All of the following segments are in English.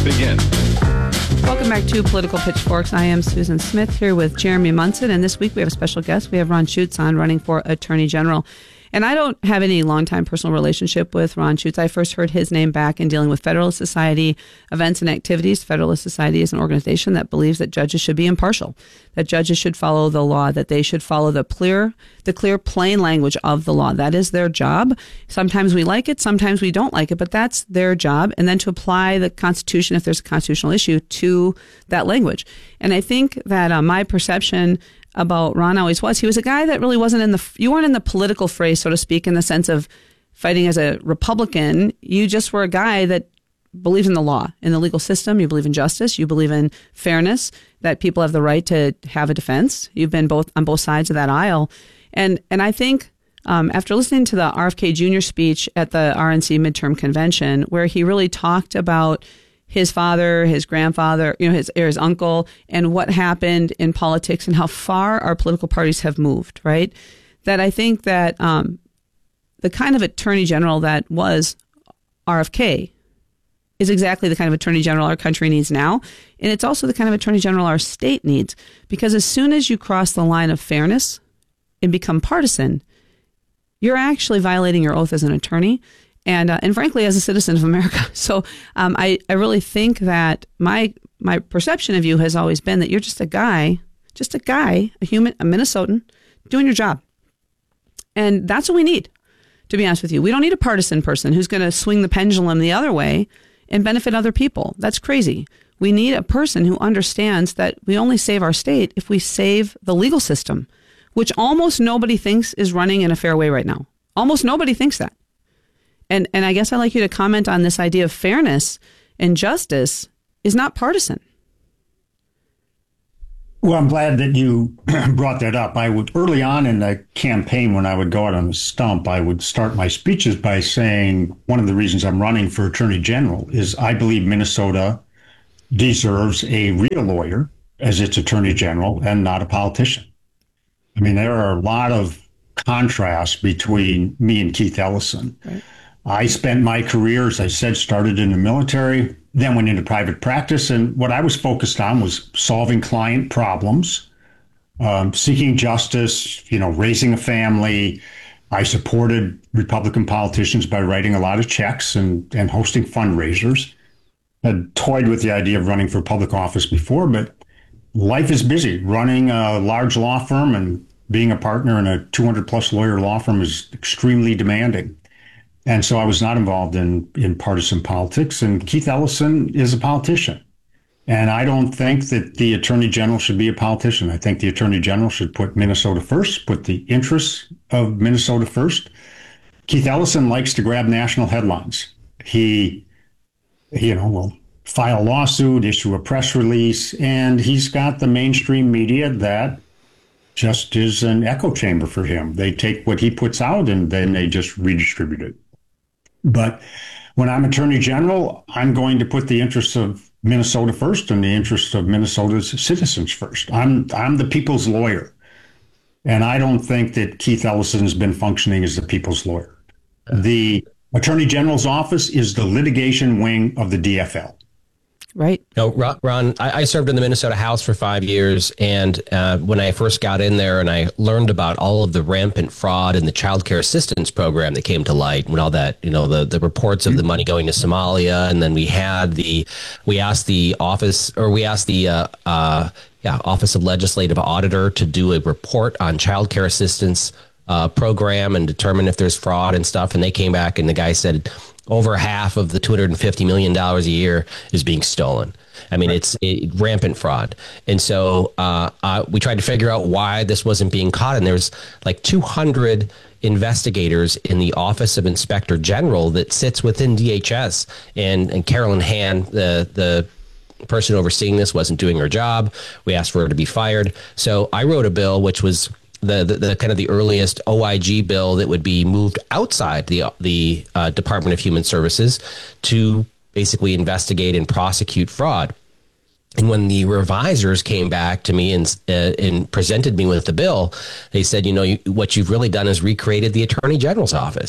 begin. Welcome back to Political Pitchforks. I am Susan Smith here with Jeremy Munson, and this week we have a special guest. We have Ron Schutz on, running for Attorney General. And I don't have any longtime personal relationship with Ron Schutz. I first heard his name back in dealing with Federalist Society events and activities. Federalist Society is an organization that believes that judges should be impartial, that judges should follow the law, that they should follow the clear, plain language of the law. That is their job. Sometimes we like it, sometimes we don't like it, but that's their job. And then to apply the Constitution, if there's a constitutional issue, to that language. And I think that my perception about Ron always was, he was a guy that really wasn't you weren't in the political fray, so to speak, in the sense of fighting as a Republican. You just were a guy that believes in the law, in the legal system. You believe in justice. You believe in fairness, that people have the right to have a defense. You've been on both sides of that aisle. And I think after listening to the RFK Jr. speech at the RNC midterm convention, where he really talked about his father, his grandfather, his uncle, and what happened in politics and how far our political parties have moved, right? That I think that the kind of attorney general that was RFK is exactly the kind of attorney general our country needs now. And it's also the kind of attorney general our state needs. Because as soon as you cross the line of fairness and become partisan, you're actually violating your oath as an attorney. And frankly, as a citizen of America. So I really think that my perception of you has always been that you're just a guy, a human, a Minnesotan, doing your job. And that's what we need, to be honest with you. We don't need a partisan person who's going to swing the pendulum the other way and benefit other people. That's crazy. We need a person who understands that we only save our state if we save the legal system, which almost nobody thinks is running in a fair way right now. Almost nobody thinks that. And I guess I'd like you to comment on this idea of fairness and justice is not partisan. Well, I'm glad that you brought that up. I would, early on in the campaign, when I would go out on the stump, I would start my speeches by saying one of the reasons I'm running for Attorney General is I believe Minnesota deserves a real lawyer as its Attorney General and not a politician. I mean, there are a lot of contrasts between me and Keith Ellison. Right. I spent my career, as I said, started in the military, then went into private practice. And what I was focused on was solving client problems, seeking justice, raising a family. I supported Republican politicians by writing a lot of checks and hosting fundraisers. I'd toyed with the idea of running for public office before, but life is busy. Running a large law firm and being a partner in a 200-plus lawyer law firm is extremely demanding. And so I was not involved in partisan politics. And Keith Ellison is a politician. And I don't think that the Attorney General should be a politician. I think the Attorney General should put Minnesota first, put the interests of Minnesota first. Keith Ellison likes to grab national headlines. He, will file a lawsuit, issue a press release, and he's got the mainstream media that just is an echo chamber for him. They take what he puts out and then they just redistribute it. But when I'm Attorney General, I'm going to put the interests of Minnesota first and the interests of Minnesota's citizens first. I'm the people's lawyer. And I don't think that Keith Ellison has been functioning as the people's lawyer. The Attorney General's office is the litigation wing of the DFL. Right. No, Ron, I served in the Minnesota House for 5 years. And when I first got in there and I learned about all of the rampant fraud in the child care assistance program that came to light, when all that, the reports of the money going to Somalia. And then we asked the Office of Legislative Auditor to do a report on child care assistance program and determine if there's fraud and stuff. And they came back and the guy said, over half of the $250 million a year is being stolen. I mean, it's rampant fraud. And so we tried to figure out why this wasn't being caught. And there's like 200 investigators in the Office of Inspector General that sits within DHS. And Carolyn Hand, the person overseeing this, wasn't doing her job. We asked for her to be fired. So I wrote a bill, which was the kind of the earliest OIG bill that would be moved outside the Department of Human Services to basically investigate and prosecute fraud. And when the revisers came back to me and presented me with the bill, they said, what you've really done is recreated the Attorney General's office.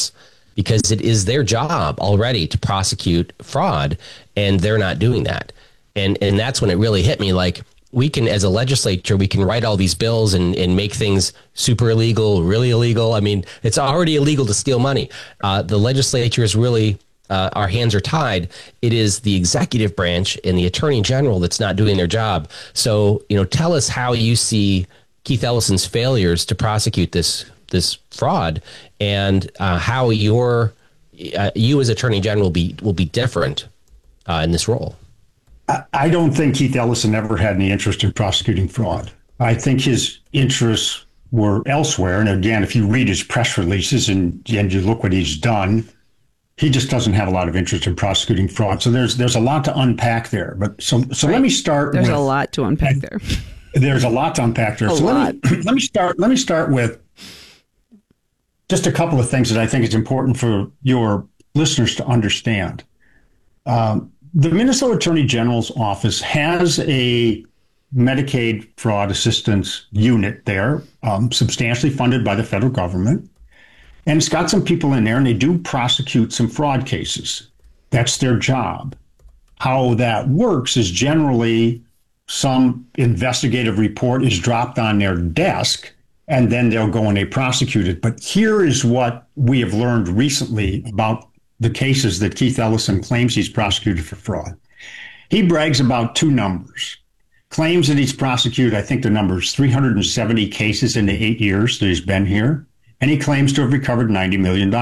because it is their job already to prosecute fraud, and they're not doing that. And that's when it really hit me. Like, we can, as a legislature, we can write all these bills and make things super illegal, really illegal. I mean, it's already illegal to steal money. The legislature is really, our hands are tied. It is the executive branch and the attorney general that's not doing their job. So, tell us how you see Keith Ellison's failures to prosecute this fraud, and how you as attorney general will be different in this role. I don't think Keith Ellison ever had any interest in prosecuting fraud. I think his interests were elsewhere. And again, if you read his press releases and you look what he's done, he just doesn't have a lot of interest in prosecuting fraud. So there's a lot to unpack there. But so right. Let me start. There's a lot to unpack there. There's a lot to unpack there. Let me start with just a couple of things that I think is important for your listeners to understand. The Minnesota Attorney General's office has a Medicaid fraud assistance unit there, substantially funded by the federal government. And it's got some people in there, and they do prosecute some fraud cases. That's their job. How that works is generally some investigative report is dropped on their desk, and then they'll go and they prosecute it. But here is what we have learned recently about the cases that Keith Ellison claims he's prosecuted for fraud. He brags about two numbers, claims that he's prosecuted, I think the number is 370 cases in the 8 years that he's been here, and he claims to have recovered $90 million.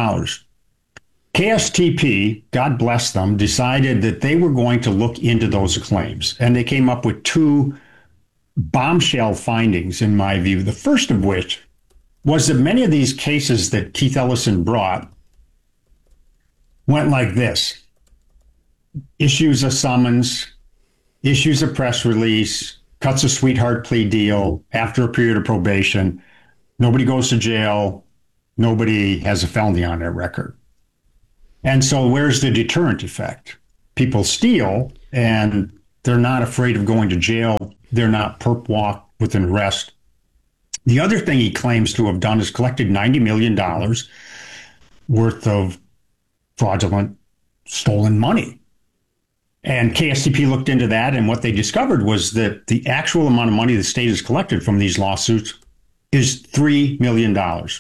KSTP, God bless them, decided that they were going to look into those claims, and they came up with two bombshell findings, in my view. The first of which was that many of these cases that Keith Ellison brought went like this: issues a summons, issues a press release, cuts a sweetheart plea deal after a period of probation. Nobody goes to jail. Nobody has a felony on their record. And so where's the deterrent effect? People steal and they're not afraid of going to jail. They're not perp walked with an arrest. The other thing he claims to have done is collected $90 million worth of fraudulent stolen money. And KSTP looked into that, and what they discovered was that the actual amount of money the state has collected from these lawsuits is $3 million.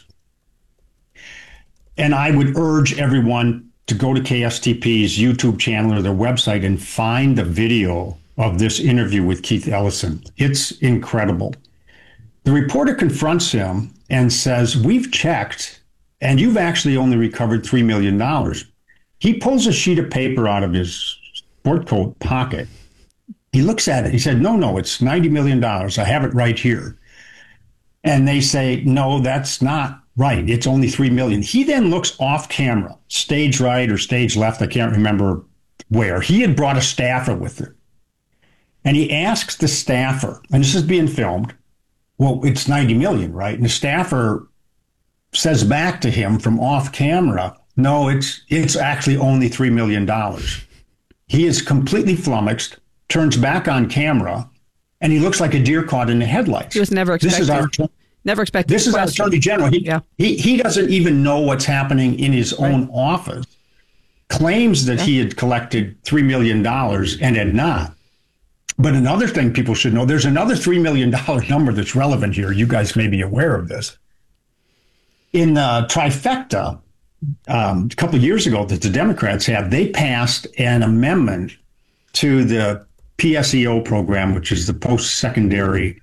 And I would urge everyone to go to KSTP's YouTube channel or their website and find the video of this interview with Keith Ellison. It's incredible. The reporter confronts him and says, "We've checked, and you've actually only recovered $3 million. He pulls a sheet of paper out of his sport coat pocket. He looks at it. He said, no, it's $90 million. I have it right here. And they say, no, that's not right. It's only $3 million. He then looks off camera, stage right or stage left. I can't remember where. He had brought a staffer with him. And he asks the staffer, and this is being filmed, well, it's $90 million, right? And the staffer says back to him from off camera, no, it's actually only $3 million. He is completely flummoxed, turns back on camera, and he looks like a deer caught in the headlights. He was never expected. This is our Attorney General. He doesn't even know what's happening in his own office. Claims that he had collected $3 million and had not. But another thing people should know, there's another $3 million number that's relevant here. You guys may be aware of this. In Trifecta, a couple of years ago that the Democrats had, they passed an amendment to the PSEO program, which is the post-secondary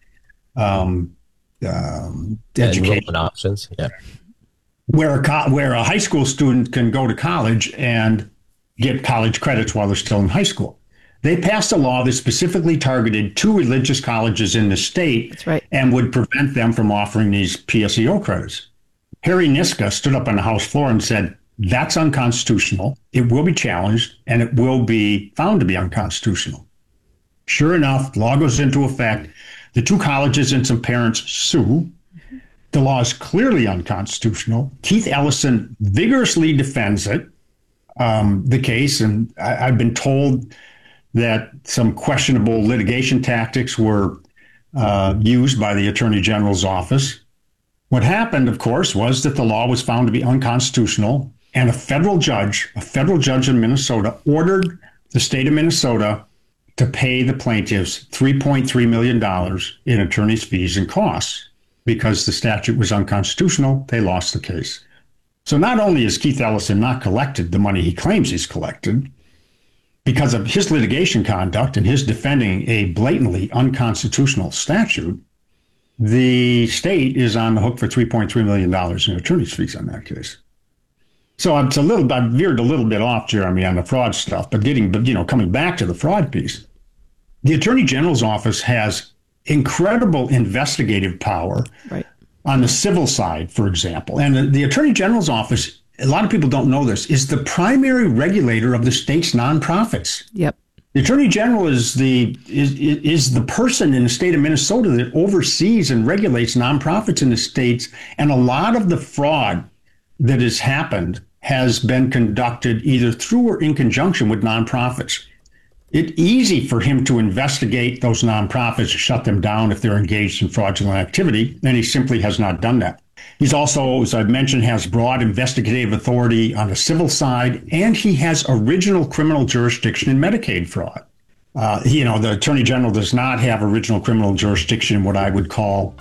education options, where a high school student can go to college and get college credits while they're still in high school. They passed a law that specifically targeted two religious colleges in the state. That's right. And would prevent them from offering these PSEO credits. Harry Niska stood up on the House floor and said, that's unconstitutional. It will be challenged, and it will be found to be unconstitutional. Sure enough, the law goes into effect. The two colleges and some parents sue. The law is clearly unconstitutional. Keith Ellison vigorously defends it, the case, and I've been told that some questionable litigation tactics were used by the Attorney General's office. What happened, of course, was that the law was found to be unconstitutional, And a federal judge in Minnesota ordered the state of Minnesota to pay the plaintiffs $3.3 million in attorney's fees and costs. Because the statute was unconstitutional, they lost the case. So not only has Keith Ellison not collected the money he claims he's collected, because of his litigation conduct and his defending a blatantly unconstitutional statute, the state is on the hook for $3.3 million in attorney's fees on that case. So I veered a little bit off, Jeremy, on the fraud stuff, but coming back to the fraud piece, the Attorney General's office has incredible investigative power on the civil side, for example. And the Attorney General's office, a lot of people don't know this, is the primary regulator of the state's nonprofits. Yep. The Attorney General is the person in the state of Minnesota that oversees and regulates nonprofits in the states. And a lot of the fraud that has happened has been conducted either through or in conjunction with nonprofits. It's easy for him to investigate those nonprofits, shut them down if they're engaged in fraudulent activity, and he simply has not done that. He's also, as I've mentioned, has broad investigative authority on the civil side, and he has original criminal jurisdiction in Medicaid fraud. The Attorney General does not have original criminal jurisdiction in what I would call,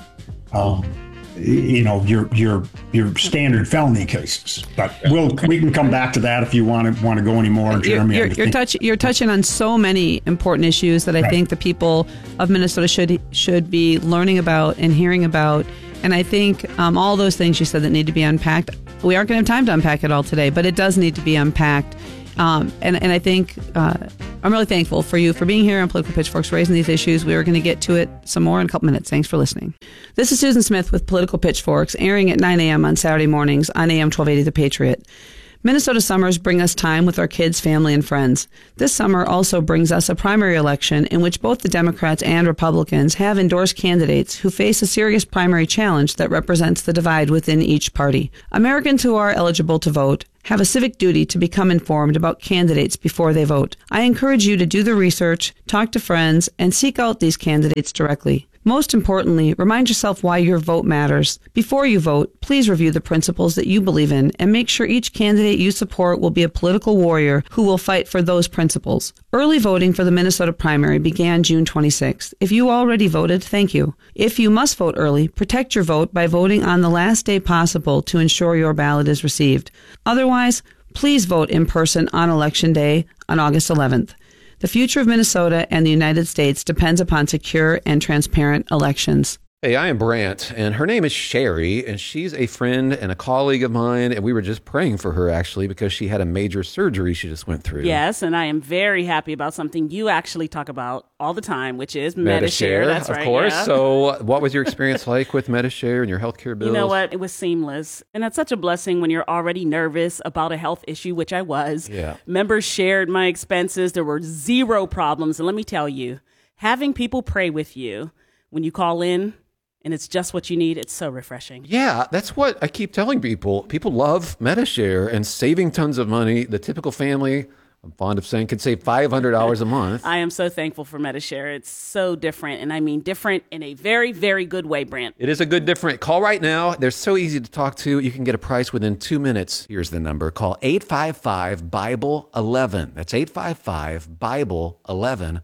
your standard felony cases. But we can come back to that if you want to go any more, Jeremy. You're touching on so many important issues that I think the people of Minnesota should be learning about and hearing about. And I think all those things you said that need to be unpacked, we aren't going to have time to unpack it all today, but it does need to be unpacked. And I think I'm really thankful for you for being here on Political Pitchforks, raising these issues. We are going to get to it some more in a couple minutes. Thanks for listening. This is Susan Smith with Political Pitchforks, airing at 9 a.m. on Saturday mornings on AM 1280 The Patriot. Minnesota summers bring us time with our kids, family, and friends. This summer also brings us a primary election in which both the Democrats and Republicans have endorsed candidates who face a serious primary challenge that represents the divide within each party. Americans who are eligible to vote have a civic duty to become informed about candidates before they vote. I encourage you to do the research, talk to friends, and seek out these candidates directly. Most importantly, remind yourself why your vote matters. Before you vote, please review the principles that you believe in and make sure each candidate you support will be a political warrior who will fight for those principles. Early voting for the Minnesota primary began June 26th. If you already voted, thank you. If you must vote early, protect your vote by voting on the last day possible to ensure your ballot is received. Otherwise, please vote in person on Election Day on August 11th. The future of Minnesota and the United States depends upon secure and transparent elections. Hey, I am Brant, and her name is Sherry, and she's a friend and a colleague of mine, and we were just praying for her, actually, because she had a major surgery she just went through. Yes, and I am very happy about something you actually talk about all the time, which is Medi-Share. That's right, of course. Yeah. So what was your experience like with Medi-Share and your healthcare bills? You know what? It was seamless, and that's such a blessing when you're already nervous about a health issue, which I was. Yeah. Members shared my expenses. There were zero problems, and let me tell you, having people pray with you when you call in, and it's just what you need, it's so refreshing. Yeah, that's what I keep telling people. People love Medi-Share and saving tons of money. The typical family, I'm fond of saying, could save $500 a month. I am so thankful for Medi-Share. It's so different, and I mean different in a very, very good way, Brant. It is a good different. Call right now. They're so easy to talk to. You can get a price within 2 minutes. Here's the number. Call 855-BIBLE-11. That's 855-BIBLE-11.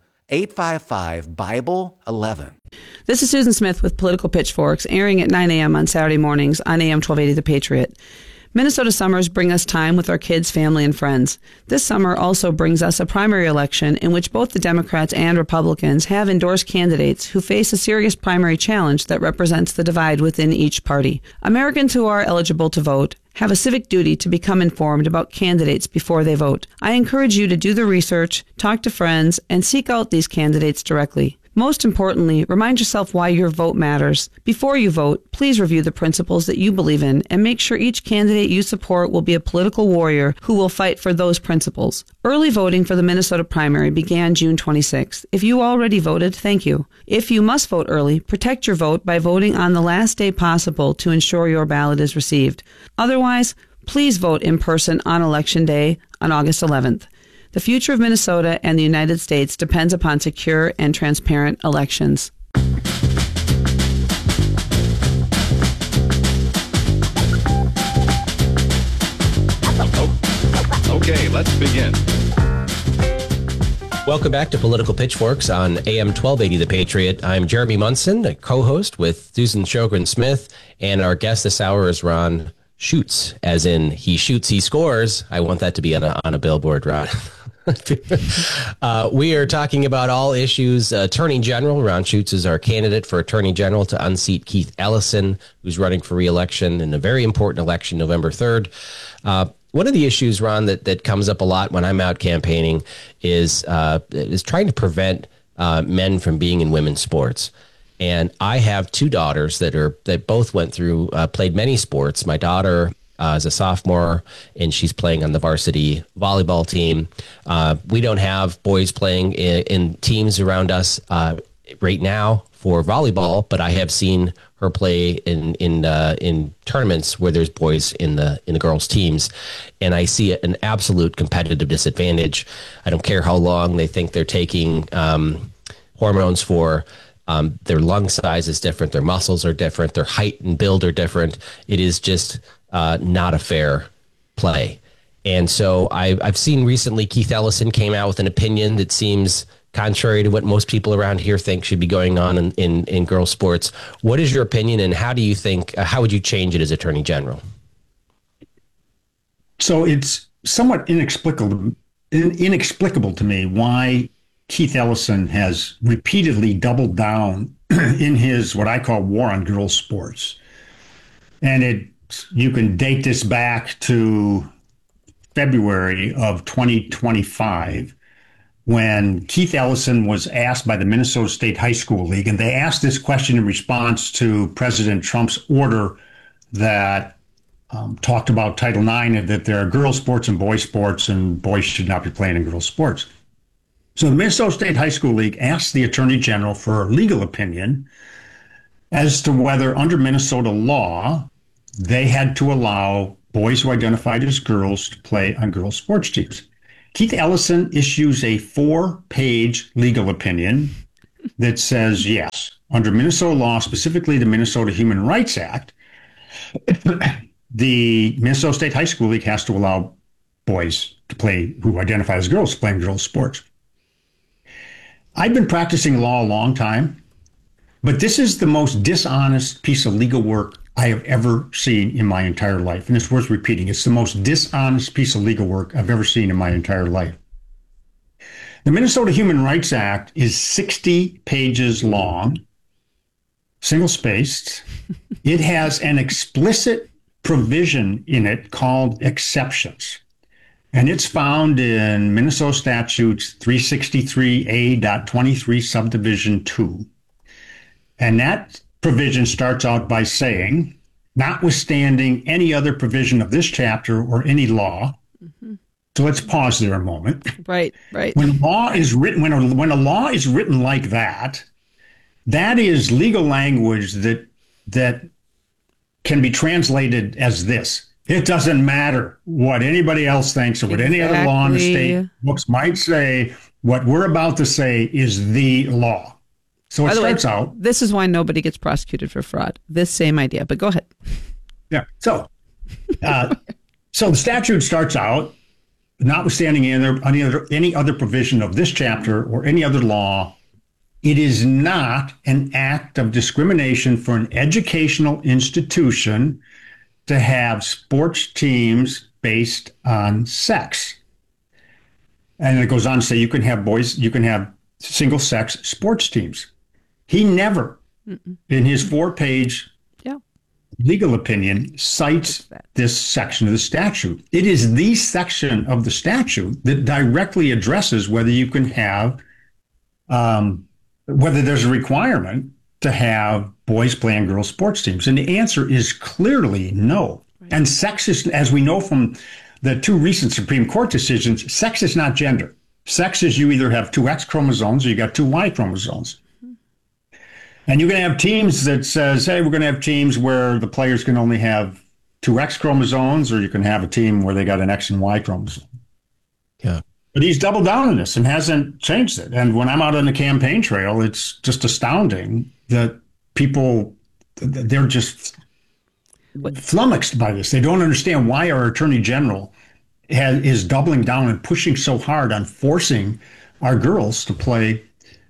855-BIBLE-11. This is Susan Smith with Political Pitchforks, airing at 9 a.m. on Saturday mornings on AM 1280 The Patriot. Minnesota summers bring us time with our kids, family, and friends. This summer also brings us a primary election in which both the Democrats and Republicans have endorsed candidates who face a serious primary challenge that represents the divide within each party. Americans who are eligible to vote have a civic duty to become informed about candidates before they vote. I encourage you to do the research, talk to friends, and seek out these candidates directly. Most importantly, remind yourself why your vote matters. Before you vote, please review the principles that you believe in and make sure each candidate you support will be a political warrior who will fight for those principles. Early voting for the Minnesota primary began June 26th. If you already voted, thank you. If you must vote early, protect your vote by voting on the last day possible to ensure your ballot is received. Otherwise, please vote in person on Election Day on August 11th. The future of Minnesota and the United States depends upon secure and transparent elections. Okay, let's begin. Welcome back to Political Pitchforks on AM 1280 The Patriot. I'm Jeremy Munson, a co-host with Susan Sjogren Smith, and our guest this hour is Ron Shoots, as in he shoots, he scores. I want that to be on a billboard, Ron. We are talking about all issues. Attorney General Ron Shoots is our candidate for Attorney General to unseat Keith Ellison, who's running for re-election in a very important election, November 3rd. One of the issues, Ron, that comes up a lot when I'm out campaigning is trying to prevent men from being in women's sports. And I have two daughters that both went through, played many sports. My daughter is a sophomore, and she's playing on the varsity volleyball team. We don't have boys playing in teams around us right now for volleyball, but I have seen her play in tournaments where there's boys in the girls' teams, and I see an absolute competitive disadvantage. I don't care how long they think they're taking hormones for. Their lung size is different. Their muscles are different. Their height and build are different. It is just not a fair play. And so I've seen recently Keith Ellison came out with an opinion that seems contrary to what most people around here think should be going on in girls' sports. What is your opinion, and how do you think, how would you change it as Attorney General? So it's somewhat inexplicable to me why Keith Ellison has repeatedly doubled down in his what I call war on girls' sports. And you can date this back to February of 2025, when Keith Ellison was asked by the Minnesota State High School League, and they asked this question in response to President Trump's order that talked about Title IX, and that there are girls' sports and boys should not be playing in girls' sports. So the Minnesota State High School League asked the Attorney General for a legal opinion as to whether under Minnesota law, they had to allow boys who identified as girls to play on girls' sports teams. Keith Ellison issues a 4-page legal opinion that says, yes, under Minnesota law, specifically the Minnesota Human Rights Act, the Minnesota State High School League has to allow boys to play who identify as girls to play in girls' sports. I've been practicing law a long time, but this is the most dishonest piece of legal work I have ever seen in my entire life. And it's worth repeating. It's the most dishonest piece of legal work I've ever seen in my entire life. The Minnesota Human Rights Act is 60 pages long, single-spaced. It has an explicit provision in it called exceptions. And it's found in Minnesota Statutes 363A.23 subdivision 2. And that provision starts out by saying, notwithstanding any other provision of this chapter or any law. Mm-hmm. So let's pause there a moment. Right. When a law is written, when a law is written like that, that is legal language that can be translated as this. It doesn't matter what anybody else thinks or what any other law in the state books might say. What we're about to say is the law. So it starts out. This is why nobody gets prosecuted for fraud. This same idea, but go ahead. Yeah. So the statute starts out, notwithstanding any other provision of this chapter or any other law, it is not an act of discrimination for an educational institution to have sports teams based on sex. And it goes on to say you can have single-sex sports teams. He never, in his 4-page legal opinion, cites this section of the statute. It is the section of the statute that directly addresses whether you can have, whether there's a requirement to have boys playing girls' sports teams. And the answer is clearly no. Right. And sex is, as we know from the 2 recent Supreme Court decisions, sex is not gender. Sex is you either have 2 X chromosomes or you got 2 Y chromosomes. Mm-hmm. And you're going to have teams that says, hey, we're going to have teams where the players can only have 2 X chromosomes, or you can have a team where they got an X and Y chromosome. Yeah. But he's doubled down on this and hasn't changed it. And when I'm out on the campaign trail, it's just astounding that people, they're just flummoxed by this. They don't understand why our Attorney General is doubling down and pushing so hard on forcing our girls to play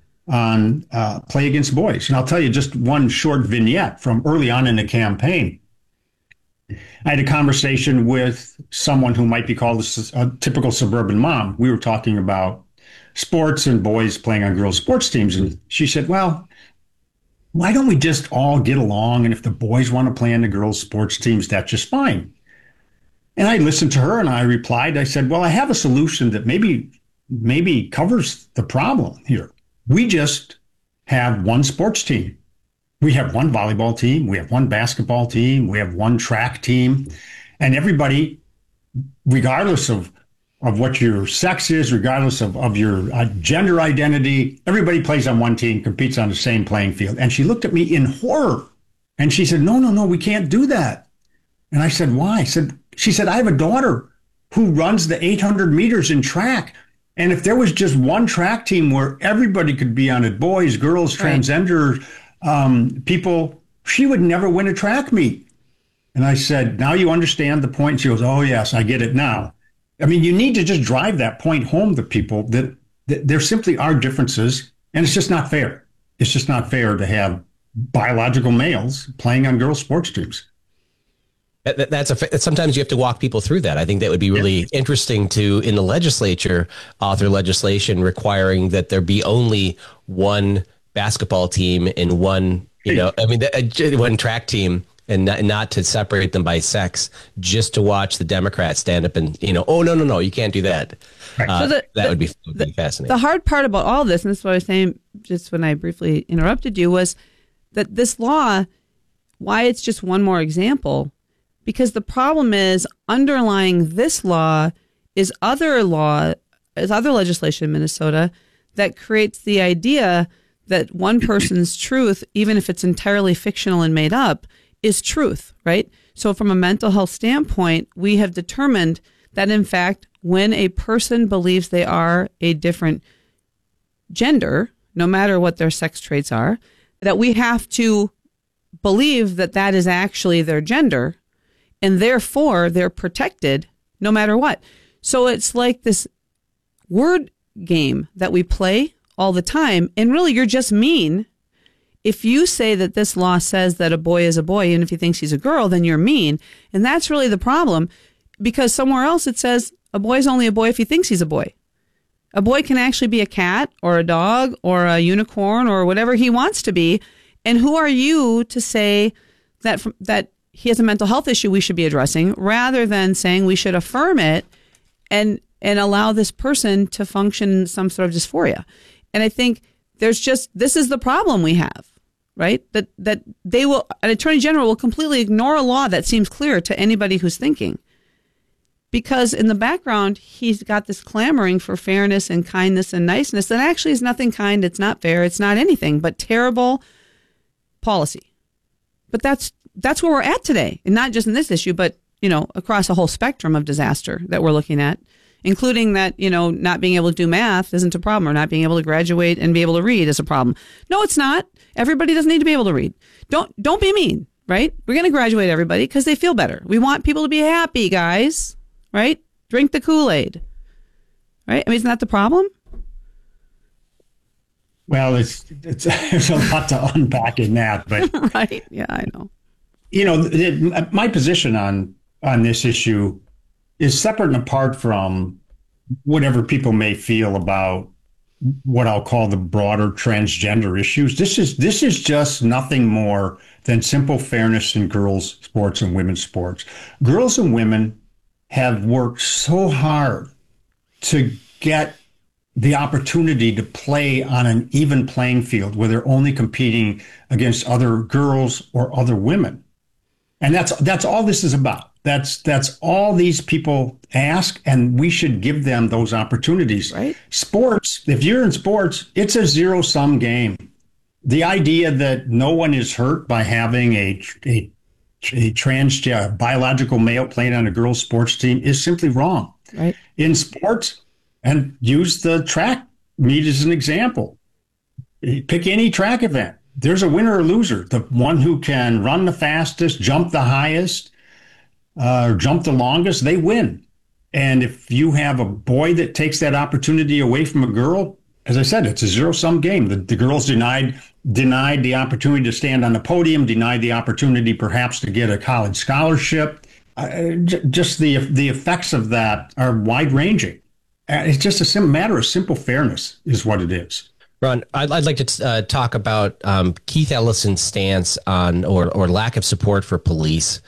against boys. And I'll tell you just one short vignette from early on in the campaign. I had a conversation with someone who might be called a typical suburban mom. We were talking about sports and boys playing on girls' sports teams. And she said, well, why don't we just all get along? And if the boys want to play on the girls' sports teams, that's just fine. And I listened to her and I replied, I said, well, I have a solution that maybe covers the problem here. We just have one sports team. We have one volleyball team. We have one basketball team. We have one track team. And everybody, regardless of what your sex is, regardless of your gender identity, everybody plays on one team, competes on the same playing field. And she looked at me in horror. And she said, no, we can't do that. And I said, why? She said, I have a daughter who runs the 800 meters in track. And if there was just one track team where everybody could be on it, boys, girls, transgender people, she would never win a track meet. And I said, now you understand the point? And she goes, oh, yes, I get it now. I mean, you need to just drive that point home to people that there simply are differences, and it's just not fair. It's just not fair to have biological males playing on girls' sports teams. Sometimes you have to walk people through that. I think that would be really interesting to, in the legislature, author legislation requiring that there be only one basketball team and one, one track team, and not to separate them by sex, just to watch the Democrats stand up and, oh, no, you can't do that. Right. So that would be fascinating. The hard part about all this, and this is what I was saying just when I briefly interrupted you, was that this law, why it's just one more example, because the problem is underlying this law is other legislation in Minnesota that creates the idea that one person's truth, even if it's entirely fictional and made up, is truth, right? So from a mental health standpoint, we have determined that, in fact, when a person believes they are a different gender, no matter what their sex traits are, that we have to believe that that is actually their gender, and therefore they're protected no matter what. So it's like this word game that we play all the time, and really you're just mean. If you say that this law says that a boy is a boy, even if he thinks he's a girl, then you're mean. And that's really the problem, because somewhere else it says a boy is only a boy if he thinks he's a boy. A boy can actually be a cat or a dog or a unicorn or whatever he wants to be. And who are you to say that he has a mental health issue we should be addressing, rather than saying we should affirm it and allow this person to function in some sort of dysphoria? And I think this is the problem we have, right? That an attorney general will completely ignore a law that seems clear to anybody who's thinking, because in the background, he's got this clamoring for fairness and kindness and niceness that actually is nothing kind. It's not fair. It's not anything but terrible policy. But that's where we're at today, and not just in this issue, but across a whole spectrum of disaster that we're looking at, including that not being able to do math isn't a problem, or not being able to graduate and be able to read is a problem. No, it's not. Everybody doesn't need to be able to read. Don't be mean, right? We're going to graduate everybody because they feel better. We want people to be happy, guys, right? Drink the Kool-Aid, right? I mean, isn't that the problem? Well, there's a lot to unpack in that, but right? Yeah, I know. My position on this issue is separate and apart from whatever people may feel about what I'll call the broader transgender issues. This is just nothing more than simple fairness in girls' sports and women's sports. Girls and women have worked so hard to get the opportunity to play on an even playing field where they're only competing against other girls or other women. And that's all this is about. That's all these people ask, and we should give them those opportunities. Right. Sports, if you're in sports, it's a zero-sum game. The idea that no one is hurt by having a biological male playing on a girls' sports team is simply wrong. Right. In sports, and use the track meet as an example. Pick any track event. There's a winner or loser. The one who can run the fastest, jump the highest, or jump the longest, they win. And if you have a boy that takes that opportunity away from a girl, as I said, it's a zero-sum game. The girls denied the opportunity to stand on the podium, denied the opportunity perhaps to get a college scholarship. Just the effects of that are wide-ranging. It's just a matter of simple fairness is what it is. Ron, I'd like to talk about Keith Ellison's stance on or lack of support for police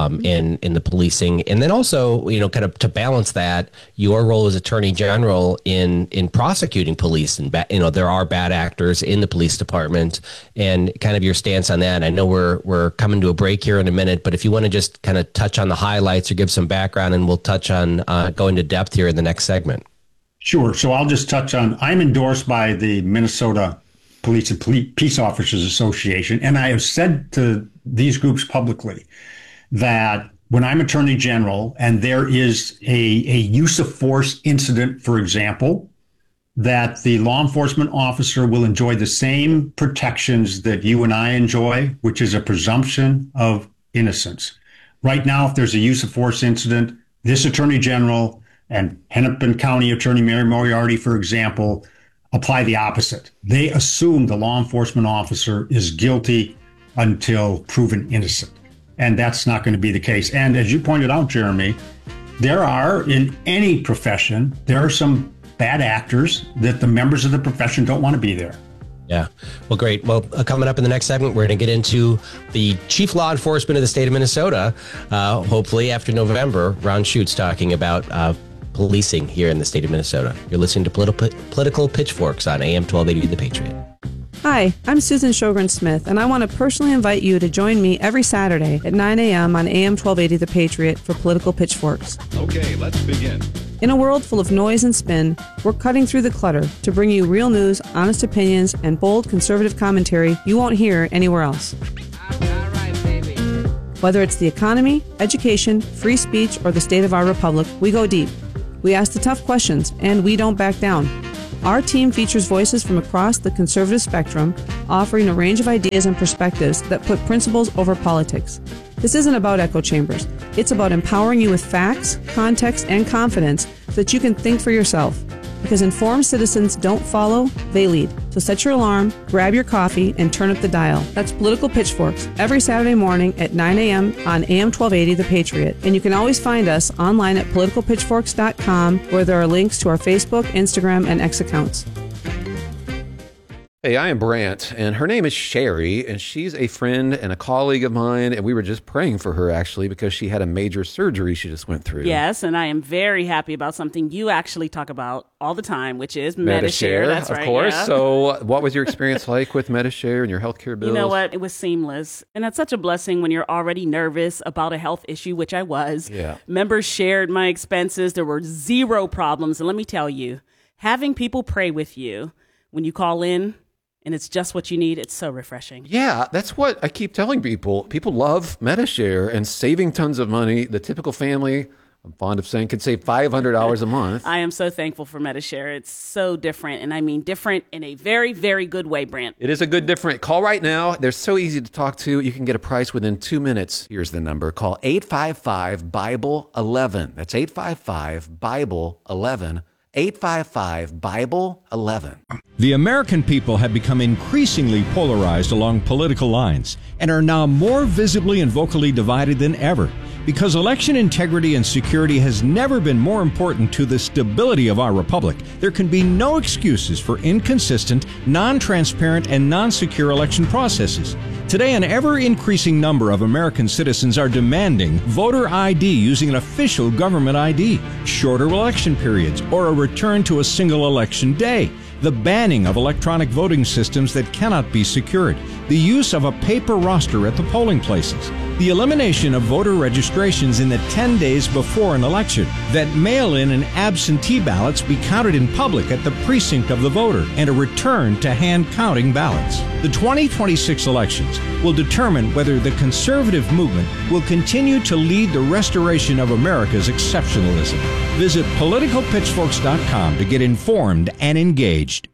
in the policing, and then also, kind of to balance that, your role as Attorney General in prosecuting police, and there are bad actors in the police department, and kind of your stance on that. I know we're coming to a break here in a minute, but if you want to just kind of touch on the highlights or give some background, and we'll touch on go into depth here in the next segment. Sure. So I'll just touch on, I'm endorsed by the Minnesota Police and Peace Officers Association, and I have said to these groups publicly that when I'm Attorney General and there is a use of force incident, for example, that the law enforcement officer will enjoy the same protections that you and I enjoy, which is a presumption of innocence. Right now, if there's a use of force incident, this Attorney General and Hennepin County Attorney Mary Moriarty, for example, apply the opposite. They assume the law enforcement officer is guilty until proven innocent. And that's not going to be the case. And as you pointed out, Jeremy, there are, in any profession, there are some bad actors that the members of the profession don't want to be there. Yeah. Well, great. Well, coming up in the next segment, we're going to get into the chief law enforcement of the state of Minnesota. Hopefully after November, Ron Schutz talking about policing here in the state of Minnesota. You're listening to Political Pitchforks on AM 1280 The Patriot. Hi, I'm Susan Sjogren Smith, and I want to personally invite you to join me every Saturday at 9 a.m. on AM 1280 The Patriot for Political Pitchforks. Okay, let's begin. In a world full of noise and spin, we're cutting through the clutter to bring you real news, honest opinions, and bold conservative commentary you won't hear anywhere else. All right, baby. Whether it's the economy, education, free speech, or the state of our republic, we go deep. We ask the tough questions, and we don't back down. Our team features voices from across the conservative spectrum, offering a range of ideas and perspectives that put principles over politics. This isn't about echo chambers. It's about empowering you with facts, context, and confidence so that you can think for yourself. Because informed citizens don't follow, they lead. So set your alarm, grab your coffee, and turn up the dial. That's Political Pitchforks, every Saturday morning at 9 a.m. on AM 1280 The Patriot. And you can always find us online at politicalpitchforks.com, where there are links to our Facebook, Instagram, and X accounts. Hey, I am Brant, and her name is Sherry, and she's a friend and a colleague of mine, and we were just praying for her, actually, because she had a major surgery she just went through. Yes, and I am very happy about something you actually talk about all the time, which is Medi-Share. That's right, of course. yeah. So what was your experience like with Medi-Share and your healthcare bills? You know what? It was seamless. And that's such a blessing when you're already nervous about a health issue, which I was. Yeah. Members shared my expenses. There were zero problems. And let me tell you, having people pray with you when you call in, and it's just what you need, it's so refreshing. Yeah, that's what I keep telling people. People love Medi-Share and saving tons of money. The typical family, I'm fond of saying, could save $500 a month. I am so thankful for Medi-Share. It's so different, and I mean different in a very, very good way, Brant. It is a good different. Call right now. They're so easy to talk to. You can get a price within 2 minutes. Here's the number. Call 855-BIBLE-11. That's 855-BIBLE-11. 855-BIBLE-11. The American people have become increasingly polarized along political lines and are now more visibly and vocally divided than ever. Because election integrity and security has never been more important to the stability of our republic, there can be no excuses for inconsistent, non-transparent, and non-secure election processes. Today, an ever-increasing number of American citizens are demanding voter ID using an official government ID, shorter election periods, or a return to a single election day, the banning of electronic voting systems that cannot be secured, the use of a paper roster at the polling places, the elimination of voter registrations in the 10 days before an election, that mail-in and absentee ballots be counted in public at the precinct of the voter, and a return to hand-counting ballots. The 2026 elections will determine whether the conservative movement will continue to lead the restoration of America's exceptionalism. Visit politicalpitchforks.com to get informed and engaged.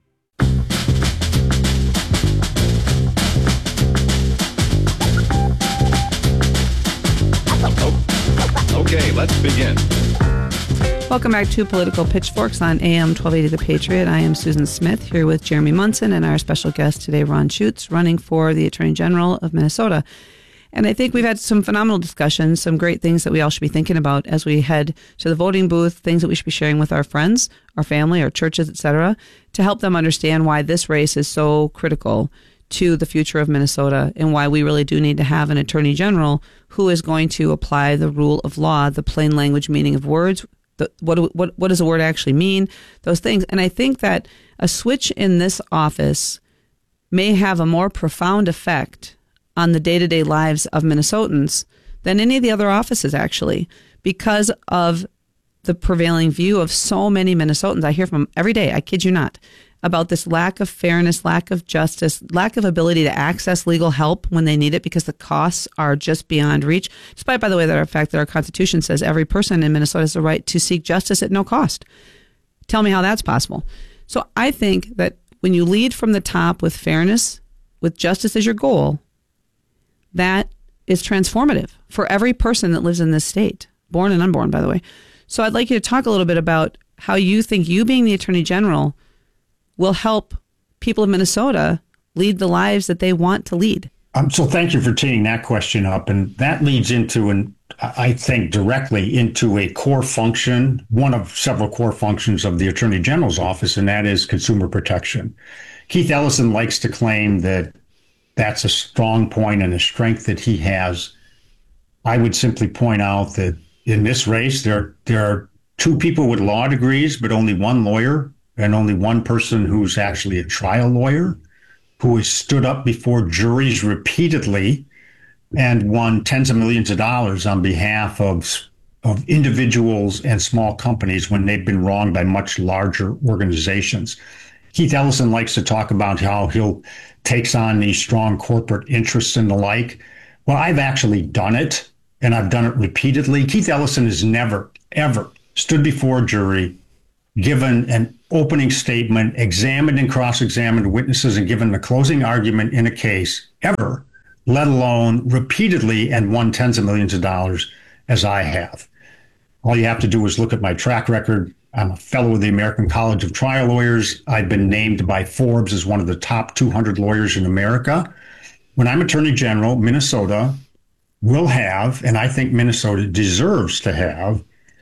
Okay, let's begin. Welcome back to Political Pitchforks on AM 1280 The Patriot. I am Susan Smith here with Jeremy Munson and our special guest today, Ron Schutz, running for the Attorney General of Minnesota. And I think we've had some phenomenal discussions, some great things that we all should be thinking about as we head to the voting booth, things that we should be sharing with our friends, our family, our churches, etc., to help them understand why this race is so critical to the future of Minnesota and why we really do need to have an Attorney General who is going to apply the rule of law, the plain language meaning of words. What does a word actually mean? Those things. And I think that a switch in this office may have a more profound effect on the day-to-day lives of Minnesotans than any of the other offices, actually, because of the prevailing view of so many Minnesotans. I hear from them every day, I kid you not, about this lack of fairness, lack of justice, lack of ability to access legal help when they need it because the costs are just beyond reach. Despite, by the way, the fact that our Constitution says every person in Minnesota has the right to seek justice at no cost. Tell me how that's possible. So I think that when you lead from the top with fairness, with justice as your goal, that is transformative for every person that lives in this state, born and unborn, by the way. So I'd like you to talk a little bit about how you think you being the Attorney General will help people of Minnesota lead the lives that they want to lead. So thank you for teeing that question up. And that leads into, I think, directly into a core function, one of several core functions of the Attorney General's office, and that is consumer protection. Keith Ellison likes to claim that that's a strong point and a strength that he has. I would simply point out that in this race, there are two people with law degrees, but only one lawyer and only one person who's actually a trial lawyer who has stood up before juries repeatedly and won tens of millions of dollars on behalf of individuals and small companies when they've been wronged by much larger organizations. Keith Ellison likes to talk about how he'll takes on these strong corporate interests and the like. Well, I've actually done it, and I've done it repeatedly. Keith Ellison has never, ever stood before a jury, given an opening statement, examined and cross-examined witnesses, and given the closing argument in a case, ever, let alone repeatedly and won tens of millions of dollars as I have. All you have to do is look at my track record. I'm a fellow of the American College of Trial Lawyers. I've been named by Forbes as one of the top 200 lawyers in America. When I'm Attorney General, Minnesota will have, and I think Minnesota deserves to have,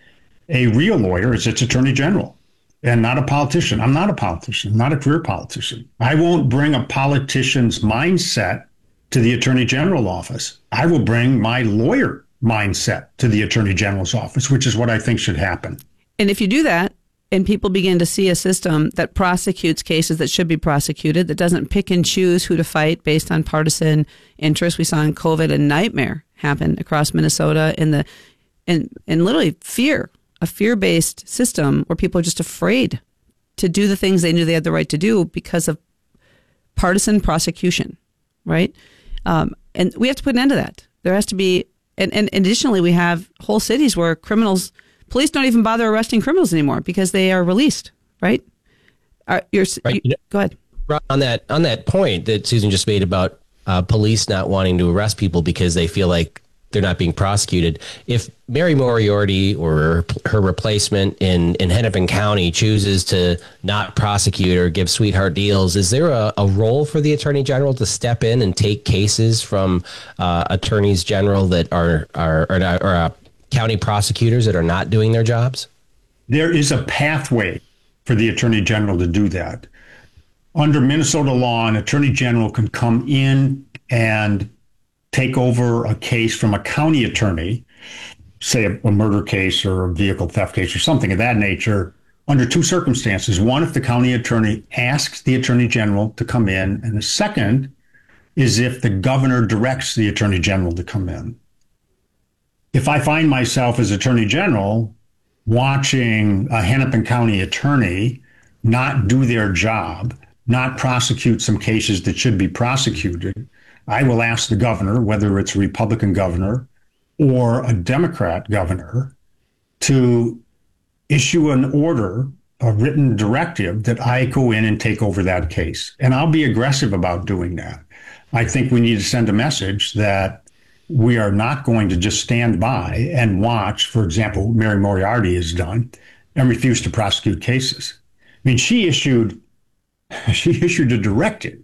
a real lawyer as its Attorney General and not a politician. I'm not a politician, not a career politician. I won't bring a politician's mindset to the Attorney General office. I will bring my lawyer mindset to the Attorney General's office, which is what I think should happen. And if you do that, and people begin to see a system that prosecutes cases that should be prosecuted, that doesn't pick and choose who to fight based on partisan interests. We saw in COVID a nightmare happen across Minnesota in literally fear, a fear-based system where people are just afraid to do the things they knew they had the right to do because of partisan prosecution, right? And we have to put an end to that. There has to be, and additionally, we have whole cities where police don't even bother arresting criminals anymore because they are released, right? Right. Go ahead. On that point that Susan just made about police not wanting to arrest people because they feel like they're not being prosecuted. If Mary Moriarty or her replacement in Hennepin County chooses to not prosecute or give sweetheart deals, is there a role for the Attorney General to step in and take cases from attorneys general that are not, or county prosecutors that are not doing their jobs? There is a pathway for the Attorney General to do that. Under Minnesota law, an Attorney General can come in and take over a case from a county attorney, say a murder case or a vehicle theft case or something of that nature, under two circumstances. One, if the county attorney asks the Attorney General to come in, and the second is if the governor directs the Attorney General to come in. If I find myself as Attorney General watching a Hennepin County attorney not do their job, not prosecute some cases that should be prosecuted, I will ask the governor, whether it's a Republican governor or a Democrat governor, to issue an order, a written directive that I go in and take over that case. And I'll be aggressive about doing that. I think we need to send a message that we are not going to just stand by and watch, for example, Mary Moriarty has done, and refused to prosecute cases. I mean, she issued a directive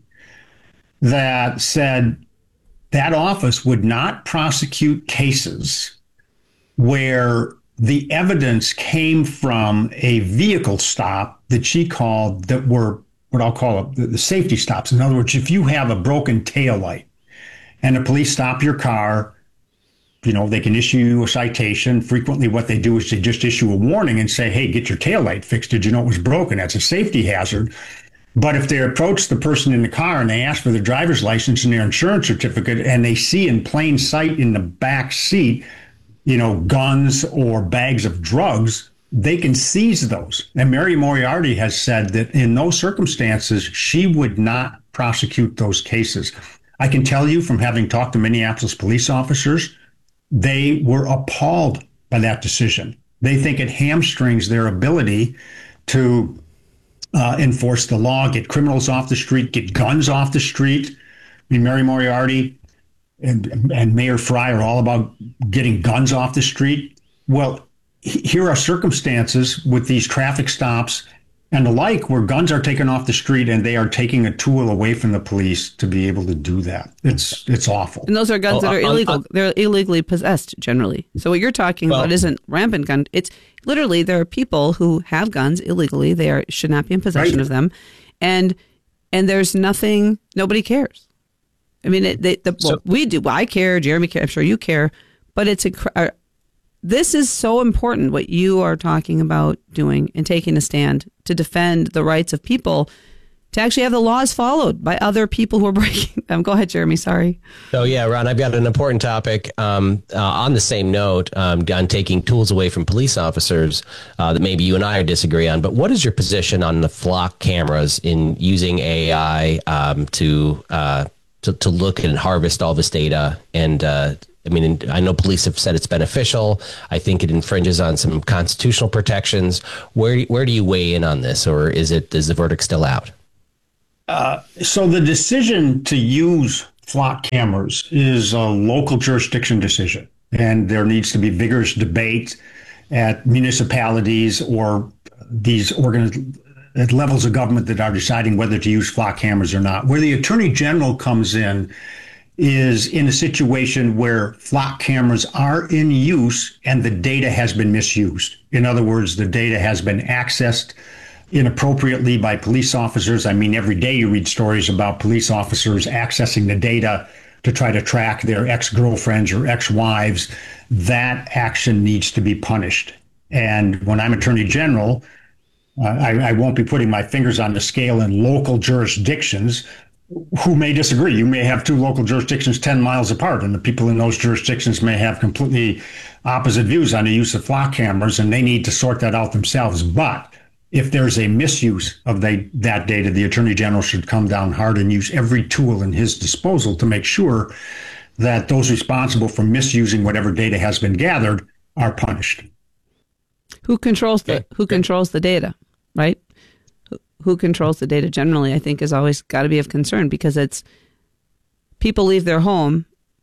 that said that office would not prosecute cases where the evidence came from a vehicle stop that she called, that were what I'll call the safety stops. In other words, if you have a broken taillight and the police stop your car, they can issue you a citation. Frequently what they do is they just issue a warning and say, hey, get your taillight fixed. Did you know it was broken? That's a safety hazard. But if they approach the person in the car and they ask for their driver's license and their insurance certificate, and they see in plain sight in the back seat, guns or bags of drugs, they can seize those. And Mary Moriarty has said that in those circumstances, she would not prosecute those cases. I can tell you from having talked to Minneapolis police officers, they were appalled by that decision. They think it hamstrings their ability to enforce the law, get criminals off the street, get guns off the street. I mean, Mary Moriarty and Mayor Fry are all about getting guns off the street. Well, here are circumstances with these traffic stops and the like where guns are taken off the street and they are taking a tool away from the police to be able to do that. It's awful. And those are guns that are illegal. They're illegally possessed generally. So what you're talking about isn't rampant gun. It's literally there are people who have guns illegally. They should not be in possession of them. And there's nothing, nobody cares. I mean, we do. Well, I care. Jeremy cares. I'm sure you care. But this is so important, what you are talking about doing and taking a stand to defend the rights of people, to actually have the laws followed by other people who are breaking them. Go ahead, Jeremy. Sorry. So, yeah, Ron, I've got an important topic on the same note on taking tools away from police officers that maybe you and I disagree on. But what is your position on the flock cameras in using AI to look and harvest all this data? And I know police have said it's beneficial. I think it infringes on some constitutional protections. Where do you weigh in on this, or is the verdict still out? So the decision to use flock cameras is a local jurisdiction decision, and there needs to be vigorous debate at municipalities or these at levels of government that are deciding whether to use flock cameras or not. Where the Attorney General comes in is in a situation where flock cameras are in use and the data has been misused. In other words, the data has been accessed inappropriately by police officers. I mean, every day you read stories about police officers accessing the data to try to track their ex-girlfriends or ex-wives. That action needs to be punished. And when I'm Attorney General, I won't be putting my fingers on the scale in local jurisdictions who may disagree. You may have two local jurisdictions 10 miles apart, and the people in those jurisdictions may have completely opposite views on the use of flock cameras, and they need to sort that out themselves. But if there's a misuse of that data, the Attorney General should come down hard and use every tool in his disposal to make sure that those responsible for misusing whatever data has been gathered are punished. Who controls the data, right? Who controls the data generally, I think, is always got to be of concern, because it's people leave their home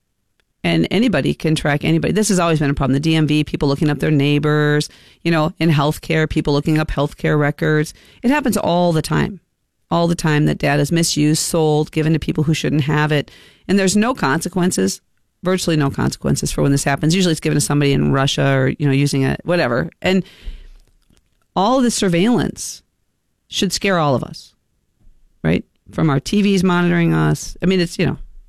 and anybody can track anybody. This has always been a problem. The DMV, people looking up their neighbors, in healthcare, people looking up healthcare records. It happens all the time that data is misused, sold, given to people who shouldn't have it. And there's no consequences, virtually no consequences for when this happens. Usually it's given to somebody in Russia or, using it, whatever. And all of the surveillance should scare all of us, right? From our TVs monitoring us. I mean, it's,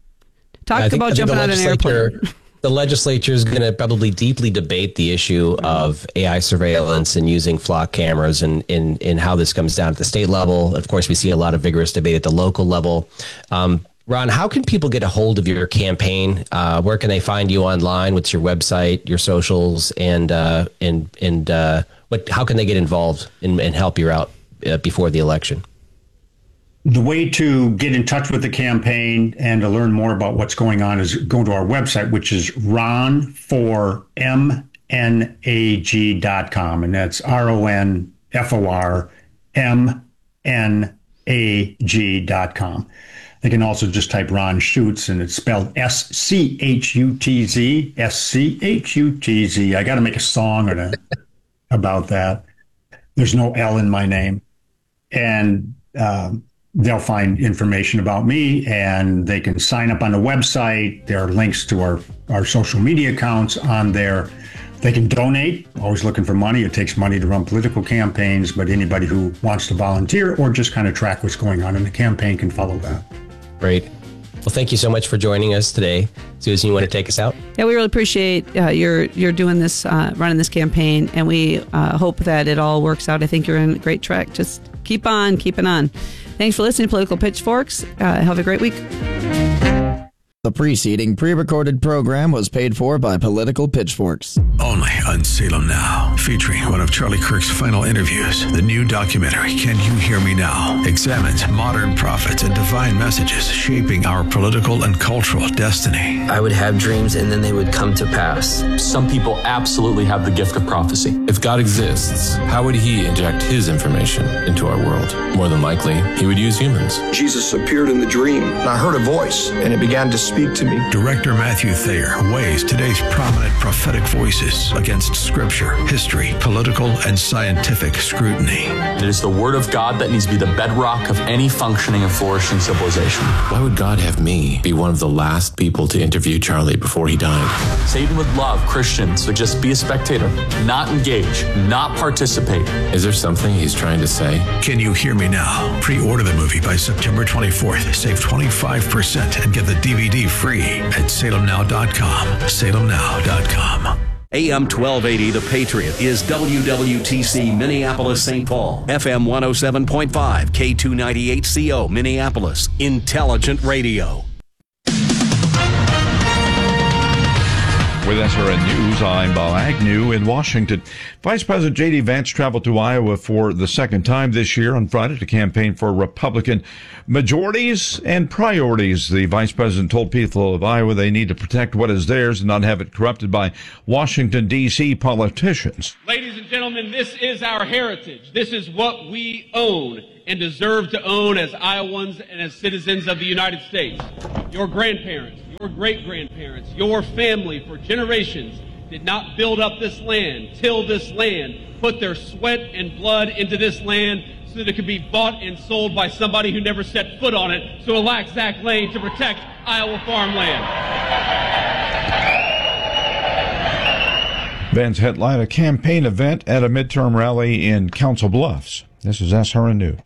talk about jumping out of an airplane. The legislature is going to probably deeply debate the issue of AI surveillance and using flock cameras and how this comes down at the state level. Of course, we see a lot of vigorous debate at the local level. Ron, how can people get a hold of your campaign? Where can they find you online? What's your website, your socials, and how can they get involved and help you out before the election? The way to get in touch with the campaign and to learn more about what's going on is go to our website, which is ronformnag.com. And that's RONFORMNAG.com. They can also just type Ron Schutz, and it's spelled SCHUTZ, SCHUTZ. I got to make a song about that. There's no L in my name. And they'll find information about me, and they can sign up on the website. There are links to our social media accounts on there. They can donate, always looking for money. It takes money to run political campaigns, but anybody who wants to volunteer or just kind of track what's going on in the campaign can follow that. Great. Well, thank you so much for joining us today. Susan, you want to take us out? Yeah, we really appreciate you're doing this, running this campaign, and we hope that it all works out. I think you're on a great track. Just keep on keeping on. Thanks for listening to Political Pitchforks. Have a great week. The preceding pre-recorded program was paid for by Political Pitchforks. Only on Salem Now, featuring one of Charlie Kirk's final interviews. The new documentary, Can You Hear Me Now?, examines modern prophets and divine messages shaping our political and cultural destiny. I would have dreams and then they would come to pass. Some people absolutely have the gift of prophecy. If God exists, how would he inject his information into our world? More than likely, he would use humans. Jesus appeared in the dream, and I heard a voice, and it began to speak to me. Director Matthew Thayer weighs today's prominent prophetic voices against scripture, history, political, and scientific scrutiny. It is the word of God that needs to be the bedrock of any functioning and flourishing civilization. Why would God have me be one of the last people to interview Charlie before he died? Satan would love Christians to just be a spectator, not engage, not participate. Is there something he's trying to say? Can You Hear Me Now? Pre-order the movie by September 24th. Save 25% and get the DVD free at salemnow.com. salemnow.com. AM 1280, The Patriot, is WWTC Minneapolis, St. Paul. FM 107.5, K298CO, Minneapolis. Intelligent radio. With SRN News, I'm Bob Agnew in Washington. Vice President J.D. Vance traveled to Iowa for the second time this year on Friday to campaign for Republican majorities and priorities. The Vice President told people of Iowa they need to protect what is theirs and not have it corrupted by Washington, D.C. politicians. Ladies and gentlemen, this is our heritage. This is what we own and deserve to own as Iowans and as citizens of the United States. Your grandparents, your great-grandparents, your family for generations did not build up this land, till this land, put their sweat and blood into this land so that it could be bought and sold by somebody who never set foot on it, so elect Zach Lane to protect Iowa farmland. Vance headlined a campaign event at a midterm rally in Council Bluffs. This is SRN News.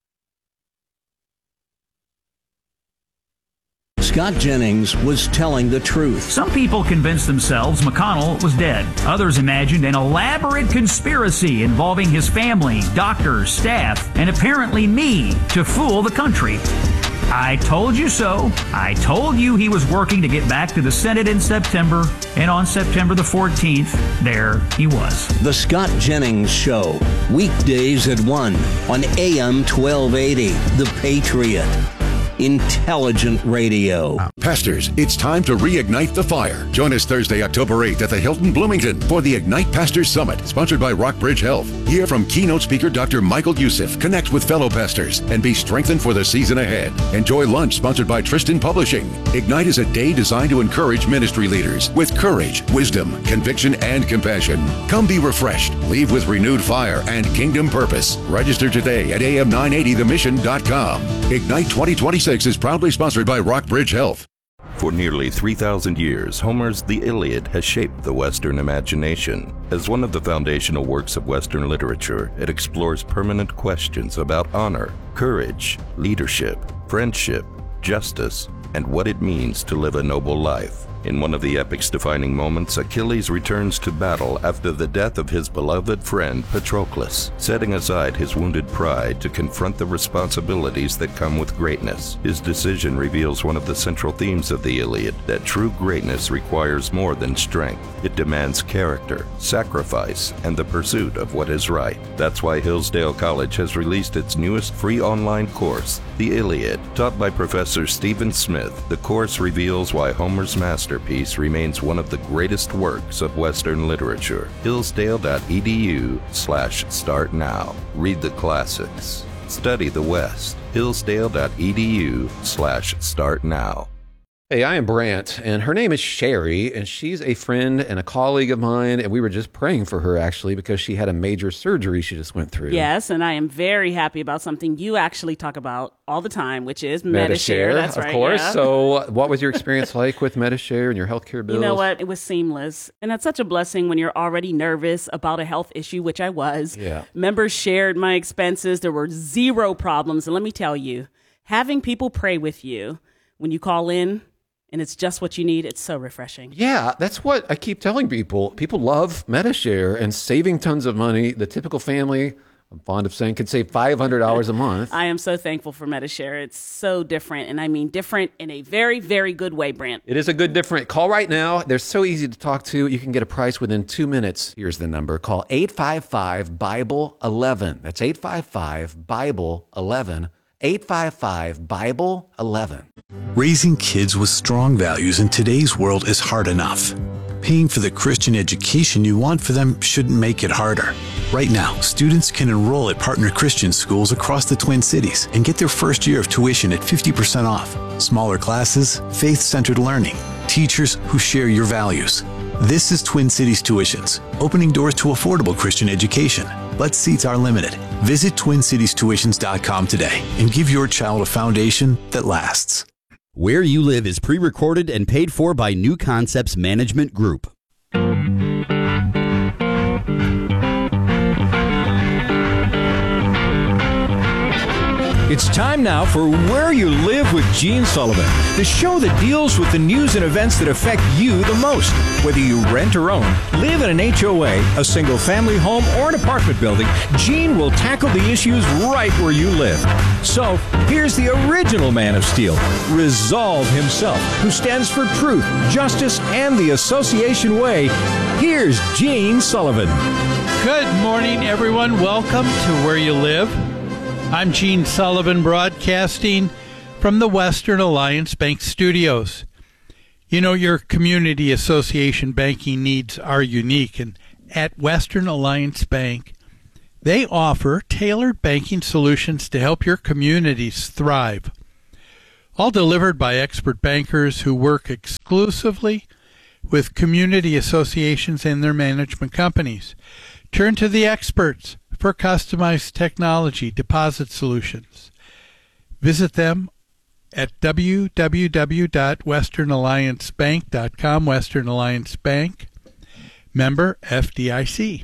Scott Jennings was telling the truth. Some people convinced themselves McConnell was dead. Others imagined an elaborate conspiracy involving his family, doctors, staff, and apparently me to fool the country. I told you so. I told you he was working to get back to the Senate in September, and on September the 14th, there he was. The Scott Jennings Show, weekdays at 1 on AM 1280, The Patriot. Intelligent radio. Pastors, it's time to reignite the fire. Join us Thursday, October 8th at the Hilton Bloomington for the Ignite Pastors Summit, sponsored by Rockbridge Health. Hear from keynote speaker Dr. Michael Youssef, connect with fellow pastors, and be strengthened for the season ahead. Enjoy lunch sponsored by Tristan Publishing. Ignite is a day designed to encourage ministry leaders with courage, wisdom, conviction, and compassion. Come be refreshed, leave with renewed fire and kingdom purpose. Register today at am980themission.com. Ignite 2026 is proudly sponsored by Rockbridge Health. For nearly 3,000 years, Homer's The Iliad has shaped the Western imagination. As one of the foundational works of Western literature, it explores permanent questions about honor, courage, leadership, friendship, justice, and what it means to live a noble life. In one of the epic's defining moments, Achilles returns to battle after the death of his beloved friend Patroclus, setting aside his wounded pride to confront the responsibilities that come with greatness. His decision reveals one of the central themes of the Iliad, that true greatness requires more than strength. It demands character, sacrifice, and the pursuit of what is right. That's why Hillsdale College has released its newest free online course, The Iliad. Taught by Professor Stephen Smith, the course reveals why Homer's masterpiece remains one of the greatest works of Western literature. Hillsdale.edu/start now. Read the classics. Study the West. Hillsdale.edu/start now. Hey, I am Brant, and her name is Sherry, and she's a friend and a colleague of mine, and we were just praying for her, actually, because she had a major surgery she just went through. Yes, and I am very happy about something you actually talk about all the time, which is Medi-Share. That's right, of course. yeah. So what was your experience like with Medi-Share and your healthcare bills? You know what? It was seamless, and that's such a blessing when you're already nervous about a health issue, which I was. Yeah. Members shared my expenses. There were zero problems, and let me tell you, having people pray with you when you call in, and it's just what you need, it's so refreshing. Yeah, that's what I keep telling people. People love Medi-Share and saving tons of money. The typical family, I'm fond of saying, could save $500 a month. I am so thankful for Medi-Share. It's so different, and I mean different in a very, very good way, Brant. It is a good different. Call right now. They're so easy to talk to. You can get a price within 2 minutes. Here's the number. Call 855-BIBLE-11. That's 855-BIBLE-11. 855-BIBLE-11. Raising kids with strong values in today's world is hard enough. Paying for the Christian education you want for them shouldn't make it harder. Right now, students can enroll at partner Christian schools across the Twin Cities and get their first year of tuition at 50% off. Smaller classes, faith-centered learning, teachers who share your values. This is Twin Cities Tuitions, opening doors to affordable Christian education. But seats are limited. Visit TwinCitiesTuitions.com today and give your child a foundation that lasts. Where You Live is pre-recorded and paid for by New Concepts Management Group. It's time now for Where You Live with Gene Sullivan, the show that deals with the news and events that affect you the most. Whether you rent or own, live in an HOA, a single-family home, or an apartment building, Gene will tackle the issues right where you live. So, here's the original Man of Steel, Resolve himself, who stands for truth, justice, and the association way. Here's Gene Sullivan. Good morning, everyone. Welcome to Where You Live. I'm Gene Sullivan, broadcasting from the Western Alliance Bank Studios. You know, your community association banking needs are unique, and at Western Alliance Bank, they offer tailored banking solutions to help your communities thrive. All delivered by expert bankers who work exclusively with community associations and their management companies. Turn to the experts for customized technology deposit solutions. Visit them at www.westernalliancebank.com. Western Alliance Bank, member FDIC.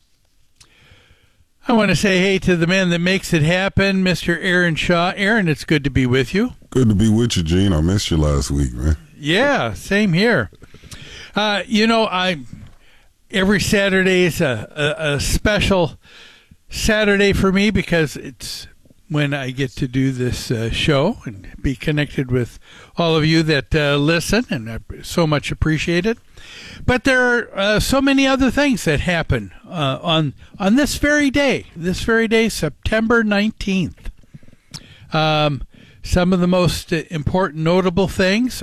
I want to say hey to the man that makes it happen, Mr. Aaron Shaw. Aaron, it's good to be with you. Good to be with you, Gene. I missed you last week, man. Yeah, same here. Every Saturday is a special Saturday for me because it's when I get to do this show and be connected with all of you that listen, and I so much appreciate it. But there are so many other things that happen on this very day, September 19th. Some of the most important notable things,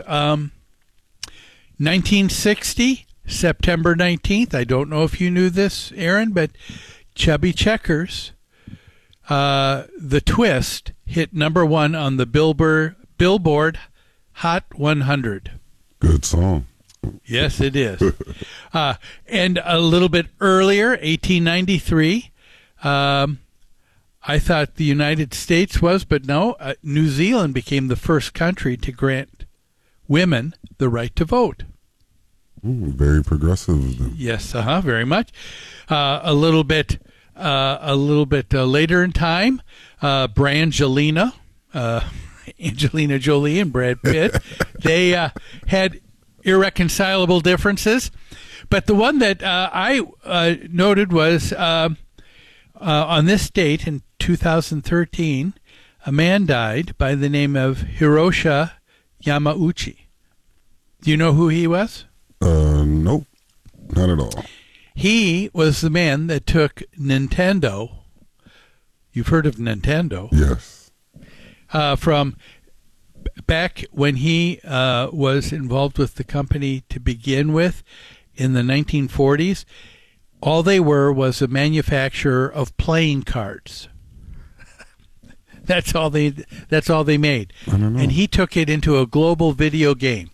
1960, September 19th. I don't know if you knew this, Aaron, but Chubby Checkers, The Twist, hit number one on the Billboard Hot 100. Good song. Yes, it is. And a little bit earlier, 1893, I thought the United States was, but no, New Zealand became the first country to grant women the right to vote. Very progressive. Yes, very much. A little bit later in time, Brangelina, Angelina Jolie and Brad Pitt, they had irreconcilable differences. But the one that I noted was on this date in 2013, a man died by the name of Hiroshi Yamauchi. Do you know who he was? Nope, not at all. He was the man that took Nintendo. You've heard of Nintendo? Yes. From back when he was involved with the company to begin with in the 1940s, all they were was a manufacturer of playing cards. That's all they made. I don't know. And he took it into a global video game.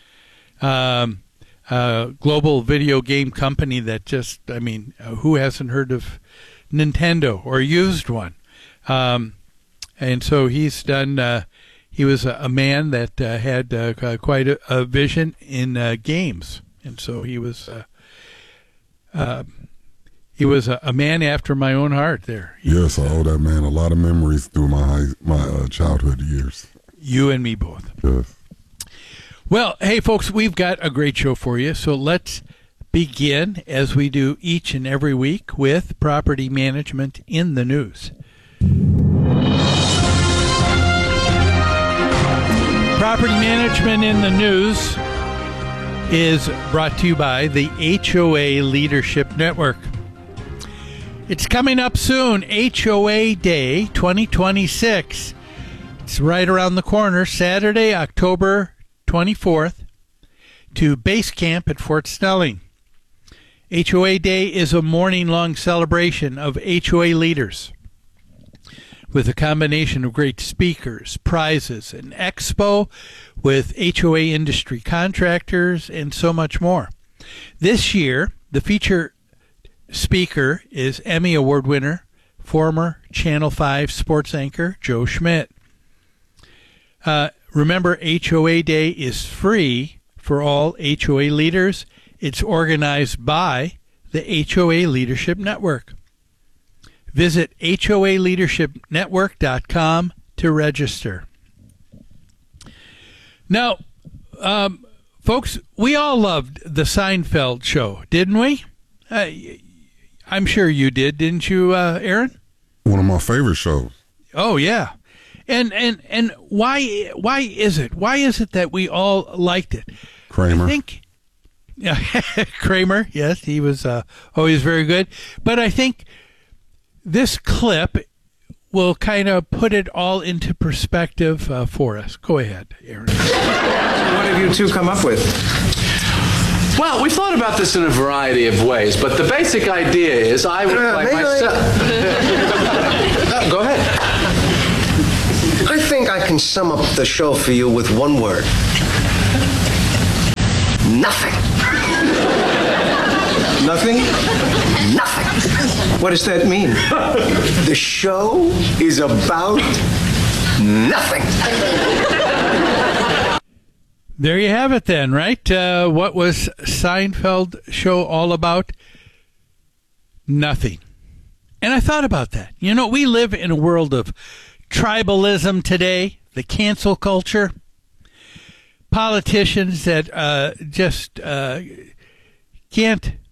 Global video game company that just, I mean, who hasn't heard of Nintendo or used one? And so he's done, he was a man that had quite a vision in games. And so he was a man after my own heart there. Yes, I owe that man a lot of memories through my childhood years. You and me both. Yes. Well, hey, folks, we've got a great show for you. So let's begin, as we do each and every week, with property management in the news. Property management in the news is brought to you by the HOA Leadership Network. It's coming up soon, HOA Day 2026. It's right around the corner, Saturday, October 24th, to base camp at Fort Snelling. HOA Day is a morning-long celebration of HOA leaders with a combination of great speakers, prizes, an expo with HOA industry contractors, and so much more. This year, the feature speaker is Emmy Award winner, former Channel 5 sports anchor Joe Schmidt. Remember, HOA Day is free for all HOA leaders. It's organized by the HOA Leadership Network. Visit HOALeadershipNetwork.com to register. Now, folks, we all loved the Seinfeld show, didn't we? I'm sure you did, didn't you, Aaron? One of my favorite shows. Oh, yeah. And why is it? Why is it that we all liked it? Kramer. I think Kramer, yes, he was always very good. But I think this clip will kind of put it all into perspective for us. Go ahead, Aaron. What have you two come up with? Well, we thought about this in a variety of ways, but the basic idea is I would like myself. Go ahead. I think I can sum up the show for you with one word. Nothing. Nothing? Nothing. What does that mean? The show is about nothing. There you have it then, right? What was Seinfeld show all about? Nothing. And I thought about that. You know, we live in a world of tribalism today, the cancel culture, politicians that just can't